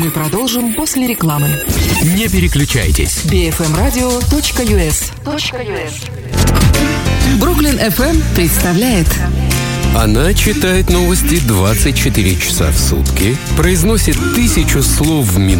Мы продолжим после рекламы. Не переключайтесь. bfmradio.us. Бруклин FM представляет. Она читает новости 24 часа в сутки, произносит 1000 слов в минуту.